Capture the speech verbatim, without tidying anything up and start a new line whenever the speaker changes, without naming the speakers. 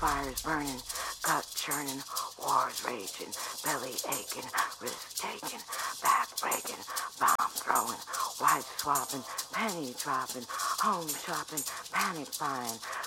fires burning, gut churning, wars raging, belly aching, wrist taking, back breaking, bomb throwing, wife swapping, penny dropping, home shopping, panic buying,